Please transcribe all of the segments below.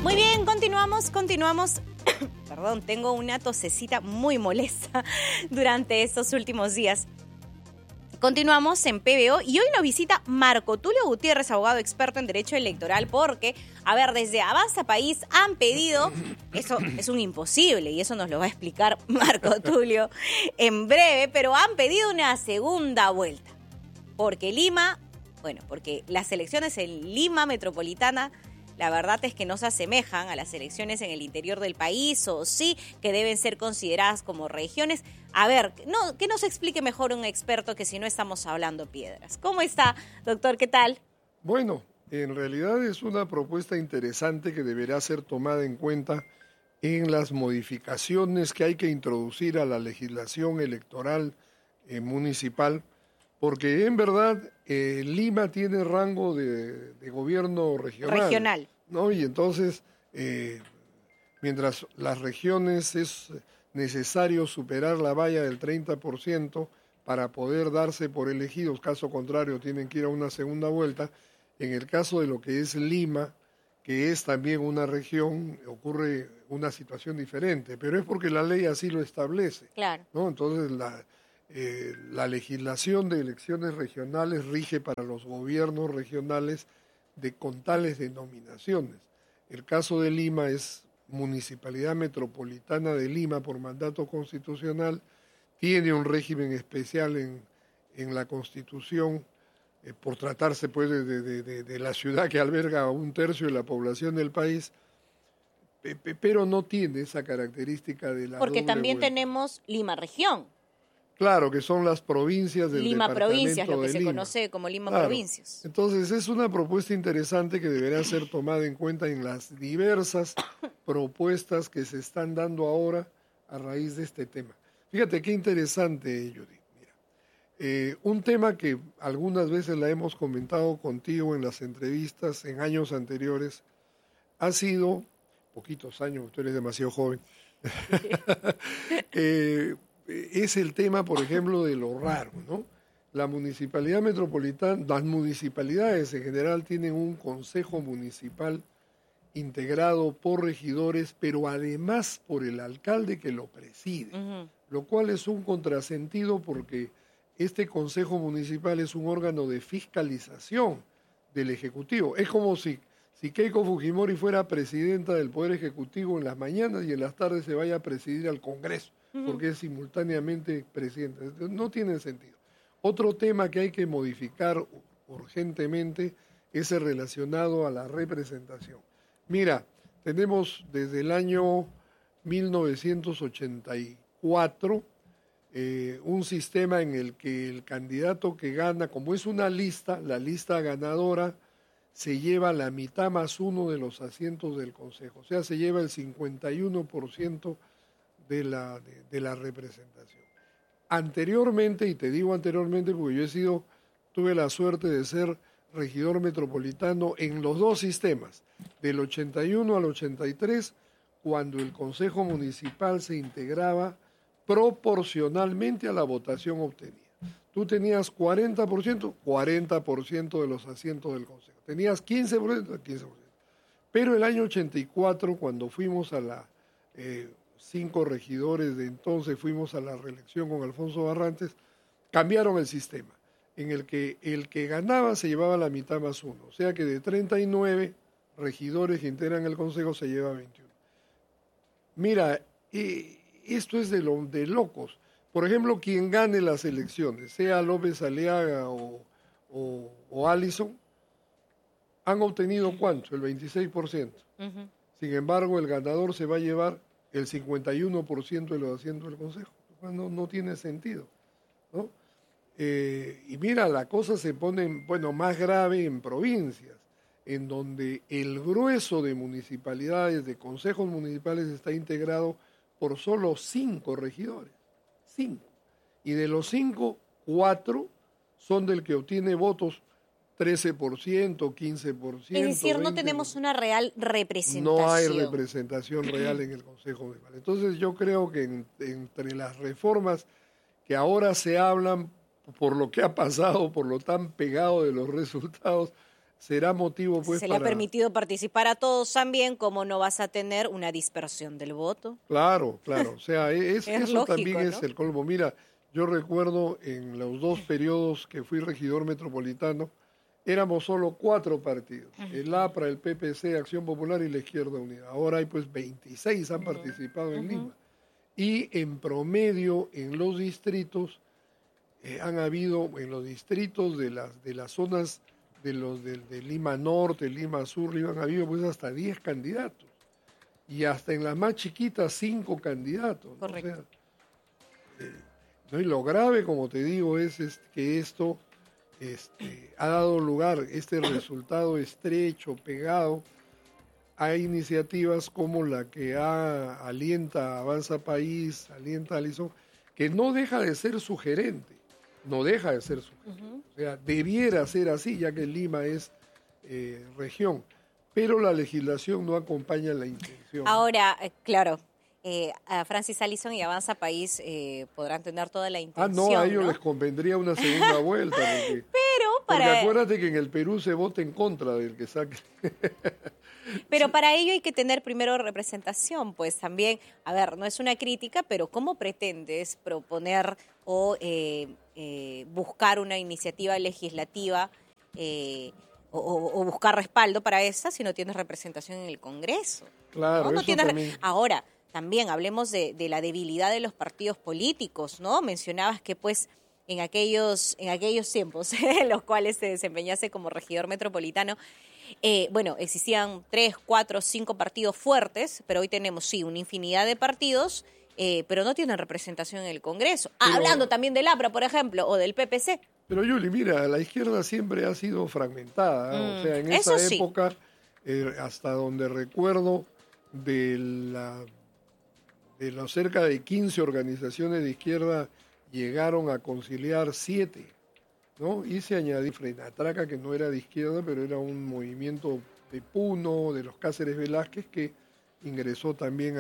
Muy bien, continuamos. Perdón, tengo una tosecita muy molesta durante estos últimos días. Continuamos en PBO y hoy nos visita Marco Tulio Gutiérrez, abogado experto en Derecho Electoral, porque, desde Avanza País han pedido, eso es un imposible y eso nos lo va a explicar Marco Tulio en breve, pero han pedido una segunda vuelta, porque porque las elecciones en Lima Metropolitana, la verdad es que no se asemejan a las elecciones en el interior del país, o sí que deben ser consideradas como regiones. Que nos explique mejor un experto, que si no estamos hablando piedras. ¿Cómo está, doctor? ¿Qué tal? Bueno, en realidad es una propuesta interesante que deberá ser tomada en cuenta en las modificaciones que hay que introducir a la legislación electoral municipal, porque en verdad Lima tiene rango de gobierno regional, ¿no? Y entonces, mientras las regiones es necesario superar la valla del 30% para poder darse por elegidos, caso contrario tienen que ir a una segunda vuelta. En el caso de lo que es Lima, que es también una región, ocurre una situación diferente, pero es porque la ley así lo establece. Claro. ¿No? Entonces la legislación de elecciones regionales rige para los gobiernos regionales con tales denominaciones. El caso de Lima es Municipalidad Metropolitana de Lima por mandato constitucional, tiene un régimen especial en la Constitución, por tratarse pues de la ciudad que alberga a 1/3 de la población del país, pero no tiene esa característica de la porque doble también vuelta. Tenemos Lima Región. Claro, que son las provincias del Lima departamento Provincias, lo que de se Lima. conoce como Lima Claro. Provincias. Entonces es una propuesta interesante que deberá ser tomada en cuenta en las diversas propuestas que se están dando ahora a raíz de este tema. Fíjate qué interesante, Judy. Mira, un tema que algunas veces la hemos comentado contigo en las entrevistas en años anteriores ha sido, poquitos años, tú eres demasiado joven, es el tema, por ejemplo, de lo raro, ¿no? La municipalidad metropolitana, las municipalidades en general tienen un consejo municipal integrado por regidores, pero además por el alcalde que lo preside, lo cual es un contrasentido porque este consejo municipal es un órgano de fiscalización del Ejecutivo. Es como si Keiko Fujimori fuera presidenta del Poder Ejecutivo en las mañanas y en las tardes se vaya a presidir al Congreso, porque es simultáneamente presidente. No tiene sentido. Otro tema que hay que modificar urgentemente es el relacionado a la representación. Mira, tenemos desde el año 1984 un sistema en el que el candidato que gana, como es una lista, la lista ganadora se lleva la mitad más uno de los asientos del Consejo, o sea, se lleva el 51% de la representación. Anteriormente, y te digo anteriormente porque tuve la suerte de ser regidor metropolitano en los dos sistemas, del 81 al 83, cuando el Consejo Municipal se integraba proporcionalmente a la votación obtenida. Tú tenías 40% de los asientos del Consejo. Tenías 15%. Pero el año 84, cuando fuimos a 5 regidores de entonces, fuimos a la reelección con Alfonso Barrantes, cambiaron el sistema, en el que el que ganaba se llevaba la mitad más uno. O sea que de 39 regidores que integran el Consejo se lleva 21. Mira, esto es de locos. Por ejemplo, quien gane las elecciones, sea López Aliaga o Allison, han obtenido ¿cuánto? El 26%. Sin embargo, el ganador se va a llevar el 51% de los asientos del Consejo. No tiene sentido, ¿no? Y mira, la cosa se pone, más grave en provincias, en donde el grueso de municipalidades, de consejos municipales, está integrado por solo 5 regidores. 5. Y de los 5, 4 son del que obtiene votos 13%, 15%. Es decir, no tenemos una real representación. No hay representación real en el Consejo Municipal. Entonces yo creo que entre las reformas que ahora se hablan, por lo que ha pasado, por lo tan pegado de los resultados, será motivo pues se le ha permitido participar a todos también, como no vas a tener una dispersión del voto. Claro, o sea, eso lógico, también ¿no? es el colmo. Mira, yo recuerdo en los 2 periodos que fui regidor metropolitano, éramos solo 4 partidos, el APRA, el PPC, Acción Popular y la Izquierda Unida. Ahora hay pues 26 han participado en Lima. Y en promedio en los distritos han habido, en los distritos de las zonas de Lima Norte, Lima Sur, han habido pues hasta 10 candidatos. Y hasta en las más chiquitas 5 candidatos. Correcto. ¿No? O sea, ¿no? Y lo grave, como te digo, es que esto ha dado lugar, este resultado estrecho, pegado, a iniciativas como la que alienta Avanza País, alienta Alison, que no deja de ser sugerente. O sea, debiera ser así, ya que Lima es región, pero la legislación no acompaña la intención. Ahora, claro, a Francis Allison y Avanza País podrán tener toda la intención. No, a ellos ¿no? les convendría una segunda vuelta, porque acuérdate que en el Perú se vota en contra del que saque. Pero para ello hay que tener primero representación, pues también, a ver, no es una crítica, pero ¿cómo pretendes proponer o buscar una iniciativa legislativa o buscar respaldo para esa si no tienes representación en el Congreso? Claro, ¿no? eso también. Ahora, también hablemos de la debilidad de los partidos políticos, ¿no? Mencionabas que pues en aquellos tiempos en los cuales te desempeñaste como regidor metropolitano, existían 3, 4, 5 partidos fuertes, pero hoy tenemos, sí, una infinidad de partidos, pero no tienen representación en el Congreso. Hablando también del APRA, por ejemplo, o del PPC. Pero Yuli, mira, la izquierda siempre ha sido fragmentada. O sea, en esa época, hasta donde recuerdo, de los cerca de 15 organizaciones de izquierda, llegaron a conciliar 7. ¿No? Y se añadió Frenatraca, que no era de izquierda, pero era un movimiento de Puno, de los Cáceres Velázquez, que ingresó también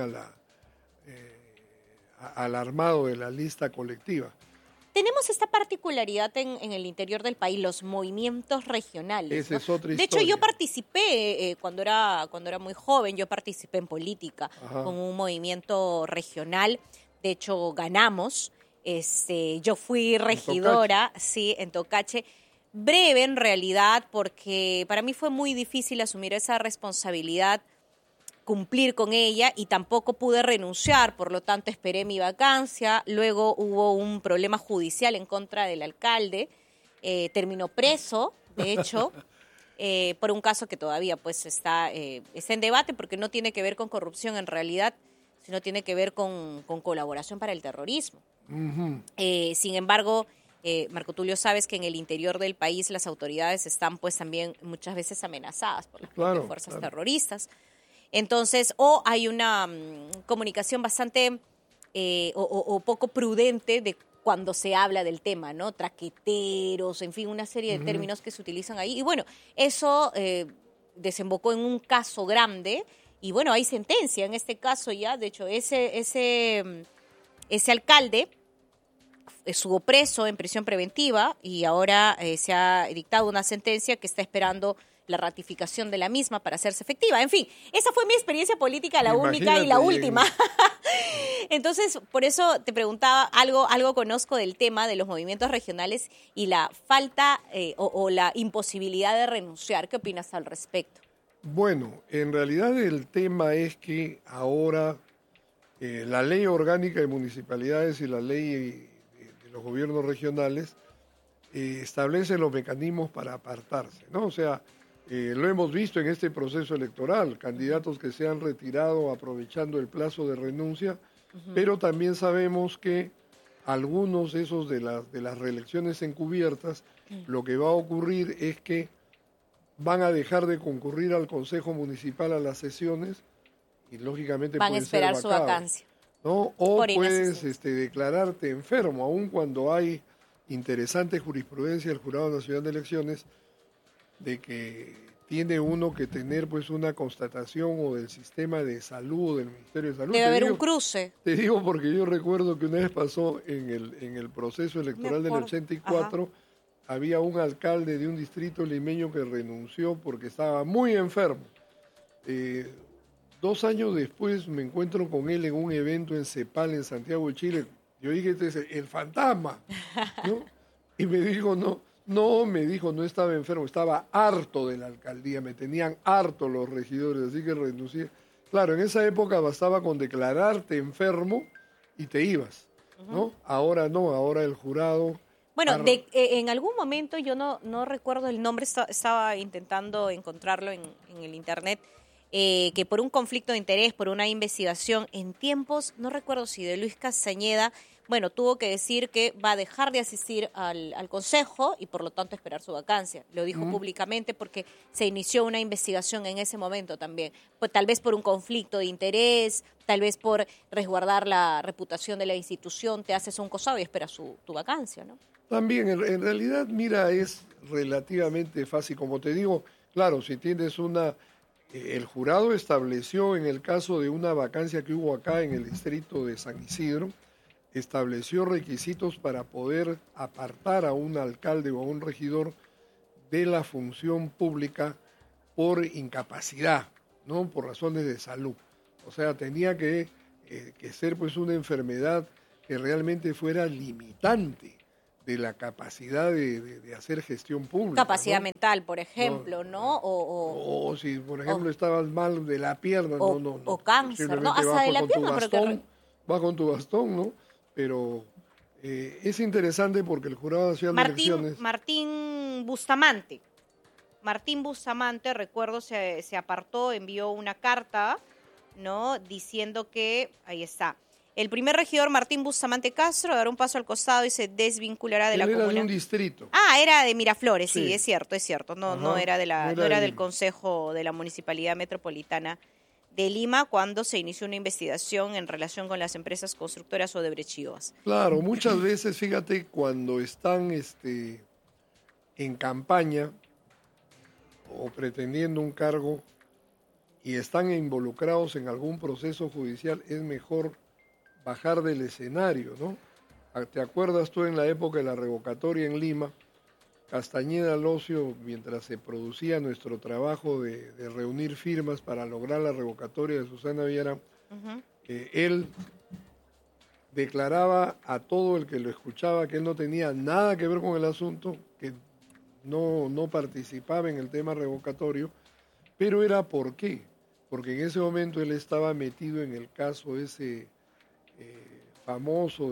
al armado de la lista colectiva. Tenemos esta particularidad en el interior del país, los movimientos regionales. Esa ¿no? es otra historia. De hecho, yo participé, cuando era muy joven, yo participé en política con un movimiento regional. De hecho, ganamos. Yo fui regidora, en Tocache, breve en realidad, porque para mí fue muy difícil asumir esa responsabilidad, cumplir con ella, y tampoco pude renunciar, por lo tanto esperé mi vacancia. Luego hubo un problema judicial en contra del alcalde, terminó preso, de hecho, por un caso que todavía pues está en debate, porque no tiene que ver con corrupción en realidad, sino tiene que ver con colaboración para el terrorismo. Sin embargo, Marco Tulio, sabes que en el interior del país las autoridades están pues también muchas veces amenazadas por las propias fuerzas terroristas. Entonces, o hay una comunicación bastante o poco prudente de cuando se habla del tema, ¿no? Traqueteros, en fin, una serie de términos que se utilizan ahí. Y bueno, eso desembocó en un caso grande. Y bueno, hay sentencia en este caso ya. De hecho, ese alcalde estuvo preso en prisión preventiva y ahora se ha dictado una sentencia que está esperando la ratificación de la misma para hacerse efectiva. En fin, esa fue mi experiencia política, la única y la última. Entonces, por eso te preguntaba, algo conozco del tema de los movimientos regionales y la falta o la imposibilidad de renunciar. ¿Qué opinas al respecto? Bueno, en realidad el tema es que ahora la ley orgánica de municipalidades y la ley de los gobiernos regionales establecen los mecanismos para apartarse, ¿no? O sea, lo hemos visto en este proceso electoral, candidatos que se han retirado aprovechando el plazo de renuncia, pero también sabemos que algunos esos de las reelecciones encubiertas, lo que va a ocurrir es que van a dejar de concurrir al Consejo Municipal a las sesiones y lógicamente van a esperar su vacancia, ¿no? O puedes declararte enfermo, aun cuando hay interesante jurisprudencia del Jurado Nacional de Elecciones de que tiene uno que tener pues una constatación o del sistema de salud, del Ministerio de Salud. Debe haber un cruce. Te digo porque yo recuerdo que una vez pasó en el proceso electoral del 84, había un alcalde de un distrito limeño que renunció porque estaba muy enfermo. 2 años después me encuentro con él en un evento en Cepal, en Santiago de Chile. Yo dije, este es el fantasma, ¿no? Y me dijo, me dijo, no estaba enfermo, estaba harto de la alcaldía, me tenían harto los regidores, así que renuncié. Claro, en esa época bastaba con declararte enfermo y te ibas, ¿no? Ahora no, ahora el jurado... Bueno, en algún momento yo no recuerdo el nombre, estaba intentando encontrarlo en el internet, que por un conflicto de interés, por una investigación en tiempos, no recuerdo si de Luis Castañeda, bueno, tuvo que decir que va a dejar de asistir al consejo y por lo tanto esperar su vacancia. Lo dijo públicamente porque se inició una investigación en ese momento también. Pues, tal vez por un conflicto de interés, tal vez por resguardar la reputación de la institución, te haces un costado y esperas tu vacancia, ¿no? También, en realidad, mira, es relativamente fácil. Como te digo, claro, si tienes el jurado estableció en el caso de una vacancia que hubo acá en el distrito de San Isidro, estableció requisitos para poder apartar a un alcalde o a un regidor de la función pública por incapacidad, ¿no? Por razones de salud. O sea, tenía que ser pues una enfermedad que realmente fuera limitante de la capacidad de hacer gestión pública. Capacidad ¿no? mental, por ejemplo, ¿no? O si, por ejemplo, estabas mal de la pierna, no. O cáncer, ¿no? Hasta de la pierna, pero que... vas con tu bastón, ¿no? Pero es interesante porque el jurado hacía elecciones. Martín Bustamante, recuerdo, se apartó, envió una carta, ¿no? Diciendo que, ahí está, el primer regidor Martín Bustamante Castro dará un paso al costado y se desvinculará de la comuna. Era de un distrito. Ah, era de Miraflores, sí, es cierto. No era del Consejo de la Municipalidad Metropolitana de Lima cuando se inició una investigación en relación con las empresas constructoras Odebrecht. Claro, muchas veces, fíjate, cuando están en campaña o pretendiendo un cargo y están involucrados en algún proceso judicial, es mejor bajar del escenario, ¿no? ¿Te acuerdas tú en la época de la revocatoria en Lima? Castañeda Locio, mientras se producía nuestro trabajo de reunir firmas para lograr la revocatoria de Susana Villarán, él declaraba a todo el que lo escuchaba que él no tenía nada que ver con el asunto, que no participaba en el tema revocatorio, pero era ¿por qué? Porque en ese momento él estaba metido en el caso ese famoso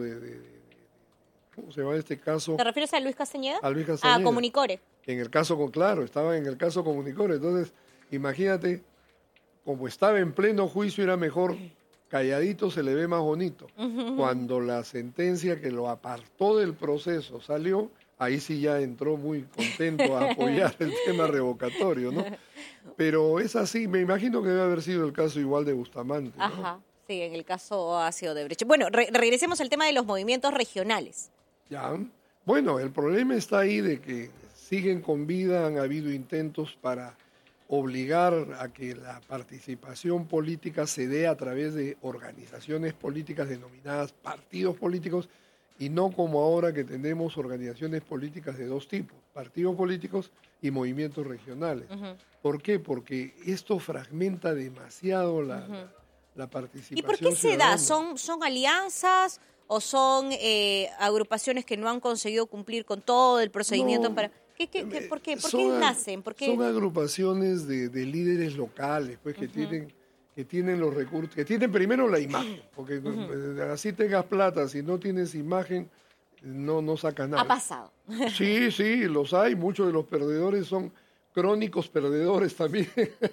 ¿cómo se llama este caso? ¿Te refieres a Luis Castañeda? A Luis Castañeda. A Comunicore. En el caso, claro, estaba en el caso Comunicore. Entonces, imagínate, como estaba en pleno juicio, era mejor calladito, se le ve más bonito. Cuando la sentencia que lo apartó del proceso salió, ahí sí ya entró muy contento a apoyar el tema revocatorio, ¿no? Pero es así, me imagino que debe haber sido el caso igual de Bustamante, ¿no? Ajá, sí, en el caso ha sido de Brecht. Bueno, regresemos al tema de los movimientos regionales. Ya, bueno, el problema está ahí de que siguen con vida, han habido intentos para obligar a que la participación política se dé a través de organizaciones políticas denominadas partidos políticos y no como ahora que tenemos organizaciones políticas de dos tipos, partidos políticos y movimientos regionales. ¿Por qué? Porque esto fragmenta demasiado la participación. ¿Y por qué ciudadana. se da? ¿Son alianzas o son agrupaciones que no han conseguido cumplir con todo el procedimiento No, para... ¿Por qué nacen? Son agrupaciones de líderes locales, pues, que tienen los recursos, que tienen primero la imagen, porque así tengas plata, si no tienes imagen, no sacas nada. Ha pasado. Sí, los hay, muchos de los perdedores son crónicos perdedores también,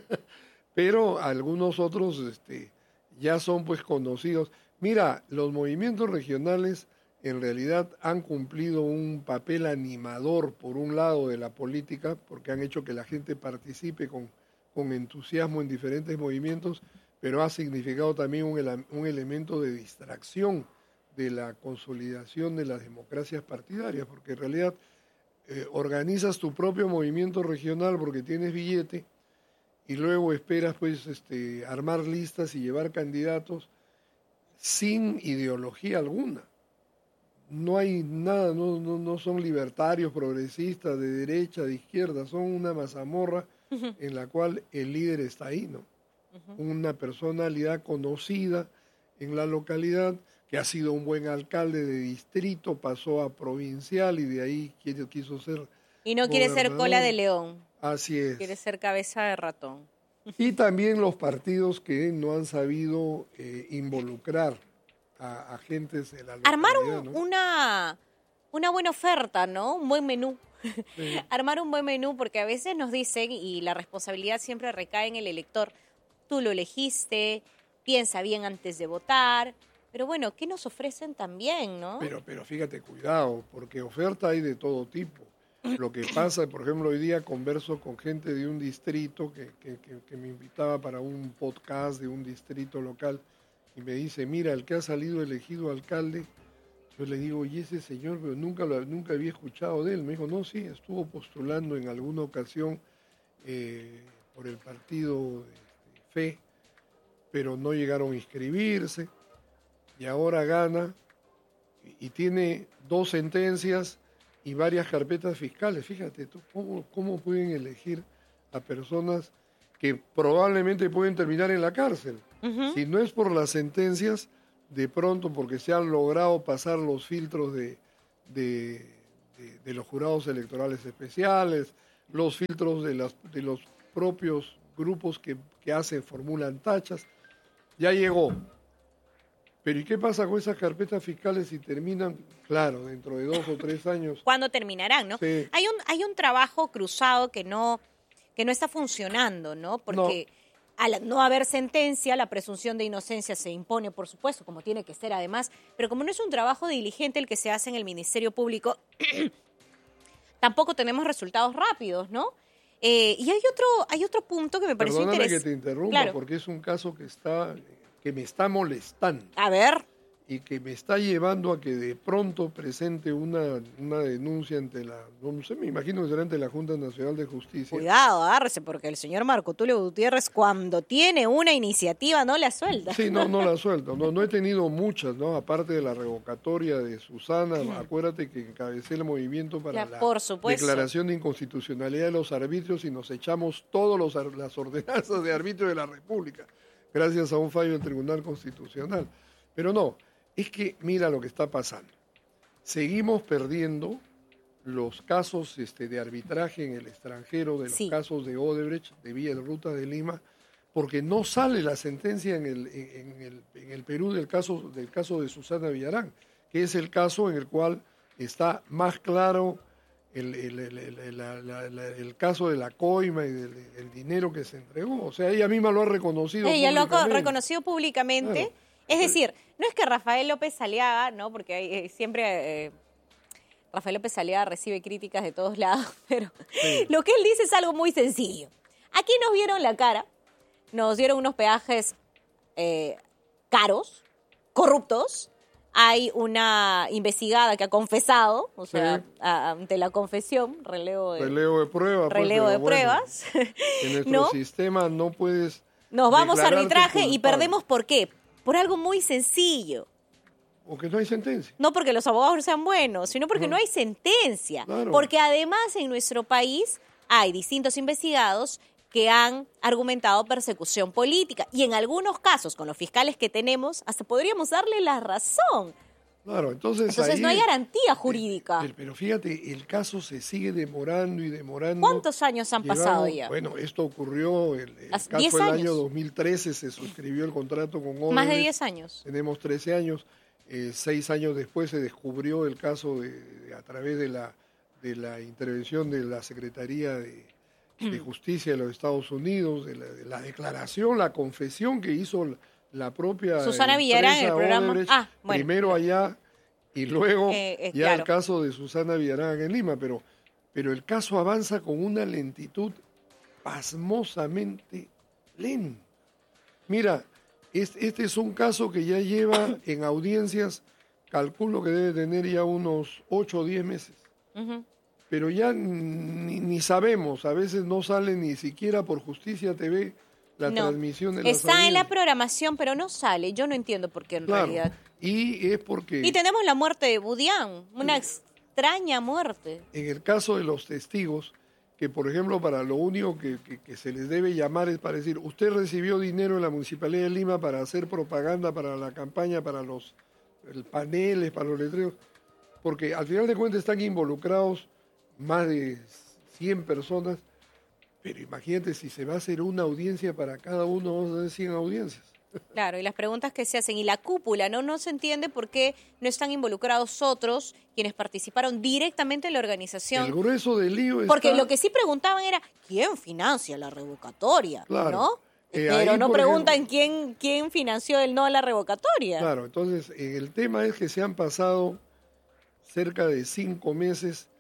pero algunos otros ya son pues conocidos. Mira, los movimientos regionales en realidad han cumplido un papel animador por un lado de la política, porque han hecho que la gente participe con entusiasmo en diferentes movimientos, pero ha significado también un elemento de distracción de la consolidación de las democracias partidarias, porque en realidad organizas tu propio movimiento regional porque tienes billete y luego esperas pues armar listas y llevar candidatos sin ideología alguna. no hay nada, no son libertarios, progresistas, de derecha, de izquierda, son una mazamorra en la cual el líder está ahí, ¿no? Una personalidad conocida en la localidad, que ha sido un buen alcalde de distrito, pasó a provincial y de ahí quiso ser Y no quiere ser cola de león, Así es. quiere ser cabeza de ratón. Y también los partidos que no han sabido involucrar a agentes de la localidad, Armar ¿no? una buena oferta, ¿no? Un buen menú. Sí. Armar un buen menú, porque a veces nos dicen, y la responsabilidad siempre recae en el elector, tú lo elegiste, piensa bien antes de votar, pero bueno, ¿qué nos ofrecen también, no? Pero fíjate, cuidado, porque oferta hay de todo tipo. Lo que pasa, por ejemplo, hoy día converso con gente de un distrito que me invitaba para un podcast de un distrito local y me dice, mira, el que ha salido elegido alcalde, yo le digo, y ese señor, pero nunca había escuchado de él. Me dijo, no, sí, estuvo postulando en alguna ocasión por el partido FE, pero no llegaron a inscribirse y ahora gana y tiene 2 sentencias y varias carpetas fiscales. Fíjate tú, ¿cómo pueden elegir a personas que probablemente pueden terminar en la cárcel? Si no es por las sentencias, de pronto porque se han logrado pasar los filtros de los jurados electorales especiales, los filtros de los propios grupos que formulan tachas, ya llegó. Pero ¿y qué pasa con esas carpetas fiscales si terminan? Claro, dentro de 2 o 3 años. ¿Cuándo terminarán, no? Sí. Hay un trabajo cruzado que no está funcionando, ¿no? Porque al no haber sentencia, la presunción de inocencia se impone, por supuesto, como tiene que ser además, pero como no es un trabajo diligente el que se hace en el Ministerio Público, tampoco tenemos resultados rápidos, ¿no? Y hay otro punto que me pareció Perdóname interesante. que te interrumpa, Claro. porque es un caso que me está molestando A ver, y que me está llevando a que de pronto presente una denuncia ante no sé, me imagino que será ante la Junta Nacional de Justicia. cuidado, agárrese, porque el señor Marco Tulio Gutiérrez, cuando tiene una iniciativa, no la suelta. Sí, no la suelto. No he tenido muchas, ¿no? Aparte de la revocatoria de Susana, acuérdate que encabecé el movimiento para Ya, la por supuesto. declaración de inconstitucionalidad de los arbitrios y nos echamos todas las ordenanzas de arbitrio de la República, gracias a un fallo del Tribunal Constitucional. Pero no, es que mira lo que está pasando. Seguimos perdiendo los casos de arbitraje en el extranjero, de los casos de Odebrecht, de Vía de Ruta de Lima, porque no sale la sentencia en el Perú del caso de Susana Villarán, que es el caso en el cual está más claro el caso de la coima y del dinero que se entregó. O sea, ella misma lo ha reconocido. Ella lo ha públicamente. reconocido públicamente. Claro. Es decir, no es que Rafael López Aliaga, ¿no? Porque hay, siempre Rafael López Aliaga recibe críticas de todos lados, pero lo que él dice es algo muy sencillo. Aquí nos vieron la cara, nos dieron unos peajes caros, corruptos. Hay una investigada que ha confesado, o sea, ante la confesión, relevo de pruebas. Relevo de pruebas. En nuestro sistema no puedes. Nos vamos a arbitraje culpable. Y perdemos, ¿por qué? Por algo muy sencillo. O que no hay sentencia. No porque los abogados no sean buenos, sino porque no hay sentencia. Claro. Porque además en nuestro país hay distintos investigados que han argumentado persecución política. Y en algunos casos, con los fiscales que tenemos, hasta podríamos darle la razón. Claro, entonces ahí, no hay garantía jurídica. Pero fíjate, el caso se sigue demorando y demorando. ¿Cuántos años han pasado ya? Bueno, esto ocurrió, el caso del año 2013, se suscribió el contrato con Odebrecht. Más de 10 años. Tenemos 13 años. 6 años después se descubrió el caso a través de la intervención de la Secretaría de Justicia de los Estados Unidos, de la declaración, la confesión que hizo la propia Susana Villarán en el programa. Odebrecht, primero allá y luego claro. el caso de Susana Villarán en Lima, pero el caso avanza con una lentitud pasmosamente lenta. Mira, este es un caso que ya lleva en audiencias, calculo que debe tener ya unos 8 o 10 meses. Pero ya ni sabemos, a veces no sale ni siquiera por Justicia TV la No. transmisión de las Está en la audiencias. programación, pero no sale. Yo no entiendo por qué en Claro, realidad. y es porque Y tenemos la muerte de Budián, una extraña muerte. en el caso de los testigos, que por ejemplo para lo único que se les debe llamar es para decir, usted recibió dinero en la Municipalidad de Lima para hacer propaganda para la campaña, para los paneles, para los letreros, porque al final de cuentas están involucrados más de 100 personas, pero imagínate si se va a hacer una audiencia para cada uno, vamos a hacer 100 audiencias. Claro, y las preguntas que se hacen. Y la cúpula, ¿no? No se entiende por qué no están involucrados otros quienes participaron directamente en la organización. El grueso del lío Porque está... lo que sí preguntaban era, ¿quién financia la revocatoria? Claro. ¿No? Pero Ahí, no por preguntan ejemplo, quién financió el no a la revocatoria. Claro, entonces el tema es que se han pasado cerca de 5 meses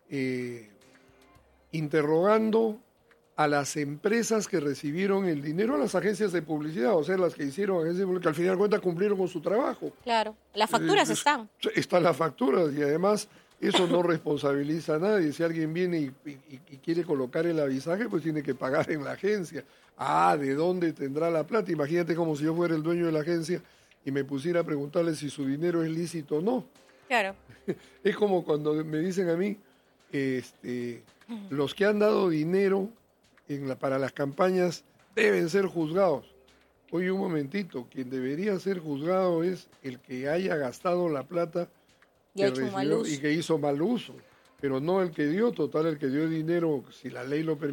interrogando a las empresas que recibieron el dinero, a las agencias de publicidad, o sea, las que hicieron agencias de publicidad, que al final de cuentas cumplieron con su trabajo. Claro, las facturas están. Están las facturas y además eso no responsabiliza a nadie. Si alguien viene y quiere colocar el avisaje, pues tiene que pagar en la agencia. ¿De dónde tendrá la plata? Imagínate como si yo fuera el dueño de la agencia y me pusiera a preguntarle si su dinero es lícito o no. Claro. Es como cuando me dicen a mí, los que han dado dinero para las campañas deben ser juzgados. Oye, un momentito, quien debería ser juzgado es el que haya gastado la plata Y ha hecho un mal uso. y que hizo mal uso, pero no el que dio, total, el que dio dinero, si la ley lo permite.